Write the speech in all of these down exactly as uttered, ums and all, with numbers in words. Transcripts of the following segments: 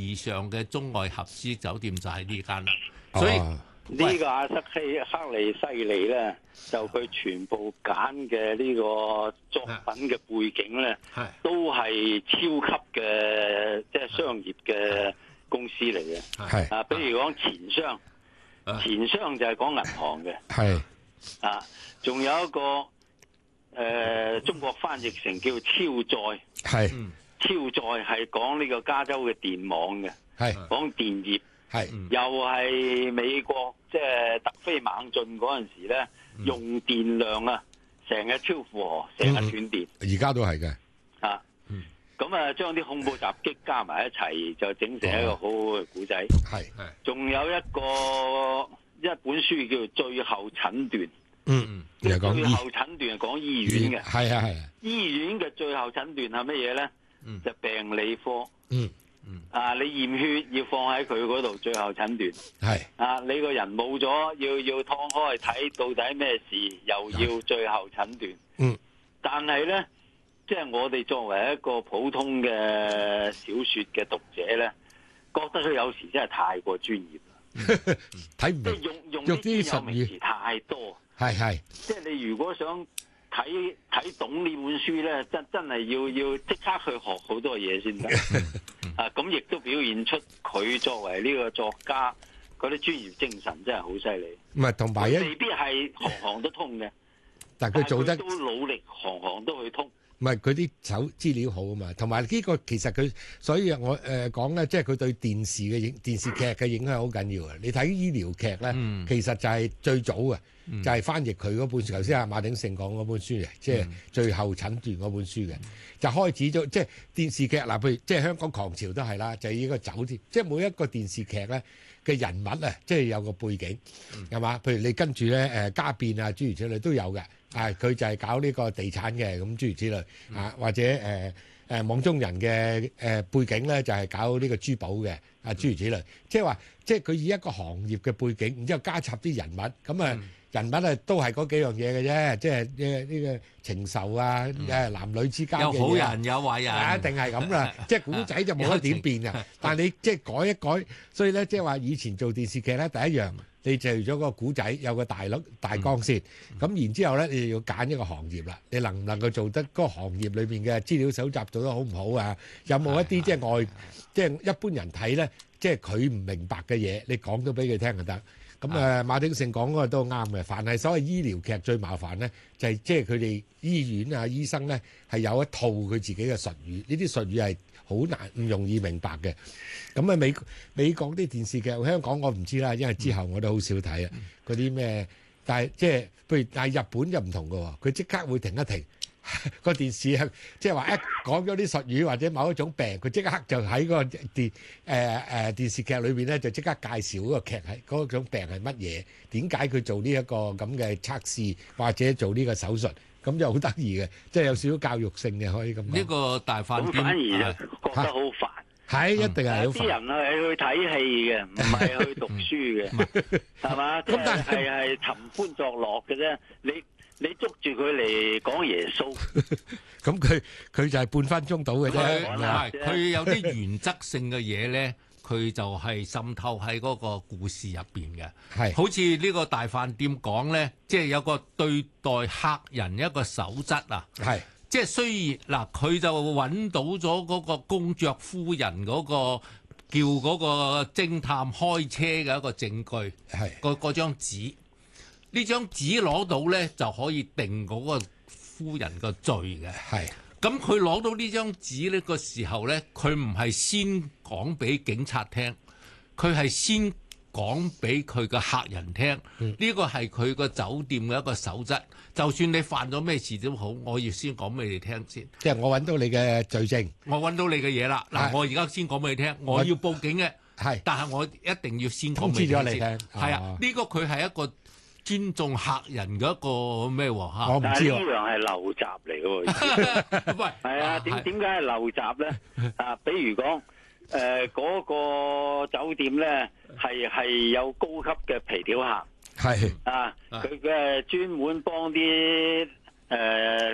以上嘅中外合資酒店就係呢間啦。所以呢個阿瑟希克利西利咧，就佢全部揀嘅呢個作品嘅背景咧，都係超級嘅即係商業嘅公司嚟嘅。係啊，比如講錢商，錢商就係講銀行嘅。係啊，仲有一個誒、呃，中國翻譯成叫超載。係、嗯、超載係講呢個加州嘅電網嘅，係講電業。係、嗯、又係美國即係、就是、突飛猛進嗰陣時咧、嗯，用電量啊，成日超負荷，成日斷電。而家都係嘅啊，咁、嗯、啊，將啲恐怖襲擊加埋一齊，就整成一個好好嘅古仔。係、哦，仲有一個一本書叫做《最後診斷》。嗯，最後診斷係講醫院嘅。係啊係啊。醫院嘅最後診斷係乜嘢咧？嗯，就病理科。嗯。嗯、啊！你驗血要放喺佢嗰度，最後診斷係啊！你個人冇咗，要要劏開睇到底咩事，又要最後診斷。嗯，但係咧，即係我哋作為一個普通嘅小說嘅讀者咧，覺得佢有時真係太過專業啦，睇唔明，即係用用啲專有名詞太多。係係，即係你如果想睇睇懂呢本書咧，真真係要要即刻去學好多嘢先得。啊，咁亦都表現出佢作為呢個作家嗰啲專業精神真係好犀利。唔係同埋一未必係行行都通嘅，但係佢做得都努力，行行都去通。唔係佢啲手資料好啊嘛，同埋呢個其實佢，所以我誒講咧，即係佢對電視嘅影電視劇嘅影響好緊要啊！你睇醫療劇咧、嗯，其實就係最早嘅、嗯，就係、是、翻譯佢嗰本書。頭先阿馬鼎盛講嗰本書嘅，即、就、係、是、最後診斷嗰本書嘅、嗯，就開始咗即係電視劇嗱，譬如即係香港狂潮都係啦，就係、是、呢個酒店，即係每一個電視劇咧嘅人物啊，即係有個背景係嘛、嗯？譬如你跟住咧誒家變啊諸如此類都有嘅。啊！佢就係搞呢個地產嘅，咁諸如此類啊，或者誒誒、呃呃、網中人嘅誒、呃、背景咧，就係、是、搞呢個珠寶嘅啊，諸如此類。即係話，即係佢以一個行業嘅背景，然之後加插啲人物，咁啊、嗯、人物啊都係嗰幾樣嘢嘅啫，即係呢呢個情仇啊，誒、嗯、男女之間嘅嘢，有好人有壞人，一定係咁啦。即係古仔就冇得點變嘅，但係你即係改一改，所以咧即係話以前做電視劇咧，第一樣。你就咗個古仔有個大粒大綱先，咁、嗯、然之後咧，你就要揀一個行業啦。你能唔能夠做得嗰個行業裏邊嘅資料搜集做得好唔好啊？有冇一啲即係外即係一般人睇咧，即係佢唔明白嘅嘢，你講到俾佢聽就得。咁誒、呃，馬鼎盛講嗰個都啱嘅。凡係所謂醫療劇最麻煩咧，就係即係佢哋醫院啊醫生咧係有一套佢自己嘅術語，呢啲術語係好難唔容易明白嘅。咁啊美美國啲電視劇，香港我唔知啦，因為之後我都好少睇啊。嗰啲咩，但係即係譬如但係日本就唔同嘅喎，佢即刻會停一停個電視啊，即係話一講咗啲術語或者某一種病，佢即刻就喺個電誒誒、呃、電視劇裏邊咧就即刻介紹嗰個劇係嗰種病係乜嘢，點解佢做呢一個咁嘅測試或者做呢個手術，咁就好得意嘅，即係有少少教育性嘅可以咁講。呢個大飯店反而就覺得好煩。係一定係好煩。啲人係去睇戲嘅，唔係去讀書嘅，係嘛？咁但係係尋歡作樂嘅啫。你你捉住佢嚟講耶穌，咁佢佢就係半分鐘到嘅啫。唔係，佢有啲原則性嘅嘢咧，佢就係滲透喺嗰個故事入邊嘅。係，好似呢個大飯店講咧，即係有個對待客人一個守則啊。係。即係雖然嗱，佢就揾到咗嗰個公爵夫人嗰個叫嗰個偵探開車嘅一個證據，係嗰嗰張紙，呢張紙攞到咧就可以定嗰個夫人個罪嘅。係咁，佢攞到呢張紙呢個時候咧，佢唔係先講俾警察聽，佢係先講俾佢個客人聽。呢個係佢個酒店嘅一個守則。就算你犯咗咩事都好，我要先講俾你聽先。即係我揾到你嘅罪證，我揾到你嘅嘢啦。嗱，我而家先講俾你聽，我要報警嘅。係，但係我一定要先講俾你聽先。係啊，呢個佢係一個尊重客人嘅一個咩喎嚇？我唔知喎。呢樣係陋習嚟嘅喎。喂，係啊，點點解係陋習咧？啊，比如講誒嗰個酒店咧，係係有高級嘅皮條客。係啊，佢嘅專門幫啲誒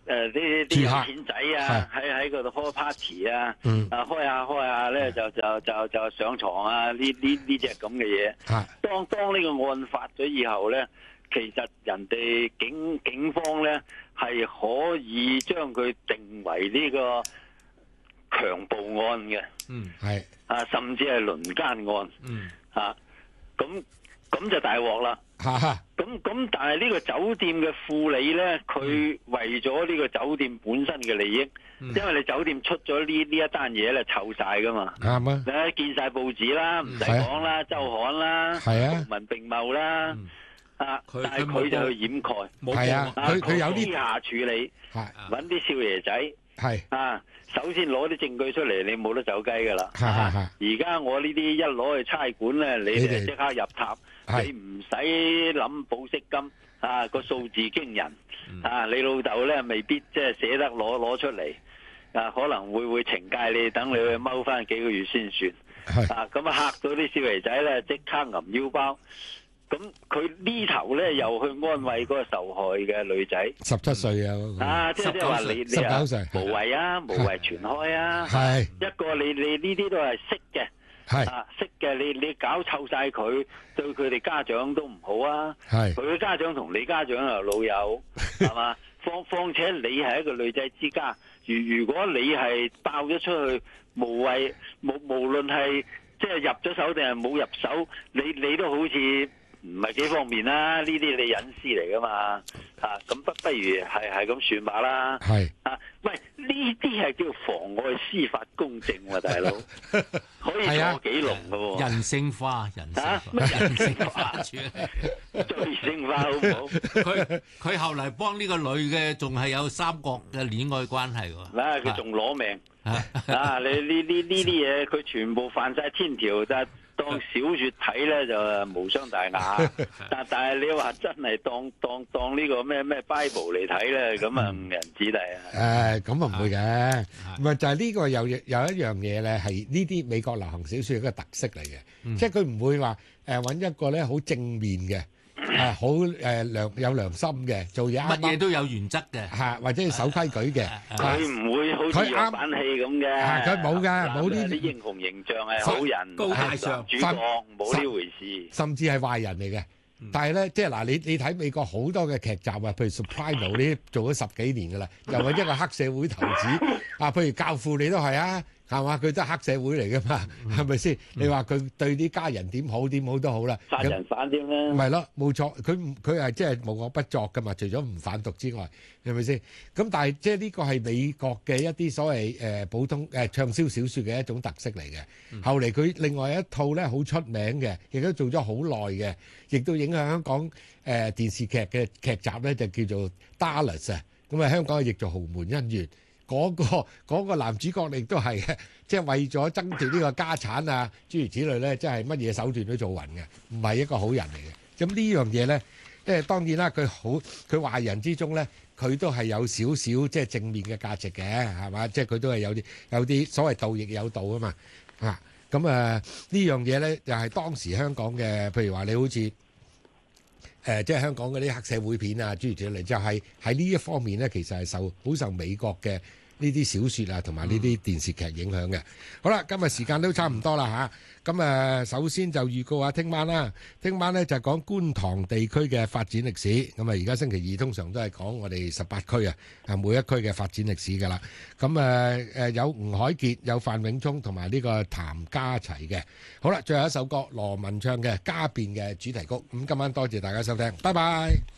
誒啲啲有錢仔啊，喺喺嗰度開 party 啊，嗯、啊開下開下咧就就就就上床啊，呢呢呢隻咁嘅嘢。當當呢個案發咗以後咧，其實人哋警警方咧係可以將佢定為呢個強暴案嘅。嗯，係啊，甚至係輪姦案。嗯，啊，咁咁就大鑊啦。咁咁，但係呢個酒店嘅副理咧，佢為咗呢個酒店本身嘅利益，嗯、因為你酒店出咗呢呢一單嘢咧，臭晒噶嘛，啱啊！你見晒報紙啦，唔使講啦，周刊啦，國民並茂啦，嗯、啊，但係佢就去掩蓋，係啊，佢佢有啲私下處理，揾啲少爺仔，係啊，首先攞啲證據出嚟，你冇得走雞噶啦，而家我呢啲一攞去差館咧，你哋即刻入塔。你唔使諗保釋金啊，個數字驚人、嗯、啊！你老豆咧未必即係捨得攞攞出嚟啊，可能會會懲戒你，等你去踎翻幾個月先算啊！咁啊嚇到啲少爺仔咧，即刻揞腰包。咁佢呢頭咧又去安慰嗰個受害嘅女仔，十七歲啊！啊，即係即係話你你啊無謂啊，無謂傳開啊！係一個你你呢啲都係識嘅。係啊，識嘅你你搞臭晒佢，對佢哋家長都唔好啊。係佢嘅家長同你家長又老友，係嘛？況況且你係一個女仔之家，如如果你係爆咗出去，無謂無無論係即係入咗手定係冇入手，你你都好似唔係幾方便啦。呢啲你隱私嚟噶嘛？啊，咁不不如係係咁算吧啦。係啊，喂，呢啲係叫妨礙司法公正喎、啊，大佬。可以坐幾龍噶喎？人性化，人性化，乜人性化處理？最性化好唔好？ 佢佢後嚟幫呢個女嘅，仲係有三角嘅戀愛關係喎。 嗱，佢仲攞命啊！你呢呢呢啲嘢，佢全部犯晒天條，但係當小説睇咧就無傷大雅。但但係你話真係當當當呢個咩咩 Bible 嚟睇咧，咁啊誤人子弟啊！誒，咁啊唔會嘅，唔係就係呢個有有一樣嘢咧，係呢啲美國流行小説一個特色嚟嘅，即係佢唔會話誒揾一個咧好正面嘅。誒好誒良有良心嘅做嘢，乜嘢都有原則嘅， 嚇或者係守規矩嘅，佢唔會好似樣板戲咁嘅，佢冇㗎，冇呢啲英雄形象係好人，高大上主角冇呢回事，甚至係壞人嚟嘅。但係咧，即係嗱，你你睇美國好多嘅劇集啊，譬如 Soprano 呢啲做咗十幾年㗎啦，又係一個黑社會頭子啊，譬如教父你都係啊。係嘛？佢都係黑社會嚟噶嘛？係咪先？你話佢對啲家人點好點好都好啦，殺人犯添啦。唔係咯，冇錯，佢佢係即係無惡不作噶嘛。除咗唔販毒之外，係咪先？咁但係即係呢個係美國嘅一啲所謂誒、呃、普通誒、呃、暢銷小説嘅一種特色嚟嘅。嗯、後嚟佢另外一套咧好出名嘅，亦都做咗好耐嘅，亦都影響香港誒、呃、電視劇嘅劇集咧，就叫做 Dallas 啊。咁啊，香港譯做豪門恩怨。嗰、那個那個男主角亦都係嘅，即係為咗爭奪呢個家產啊，諸如此類咧，即係乜嘢手段都做勻嘅，唔係一個好人嚟嘅。咁呢樣嘢咧，即係當然啦，佢好佢壞人之中咧，佢都係有少少即係正面嘅價值嘅，係嘛？即係佢都係有啲有啲所謂盜亦有道啊嘛。啊，咁啊呢樣嘢咧，就係當時香港嘅，譬如話你好似誒、呃，即係香港嗰啲黑社會片啊，諸如此類，就係喺呢一方面咧，其實係受好受美國嘅呢啲小説啊，同埋呢啲電視劇影響嘅。好啦，今日時間都差唔多啦嚇。咁誒，首先就預告下聽晚啦。聽晚咧就係講觀塘地區嘅發展歷史。咁啊，而家星期二通常都係講我哋十八區啊，啊每一區嘅發展歷史㗎啦。咁誒誒有吳海傑、有范永聰同埋呢個譚家齊嘅。好啦，最後一首歌羅文唱嘅《家變》嘅主題曲。咁今晚多謝大家收聽，拜拜。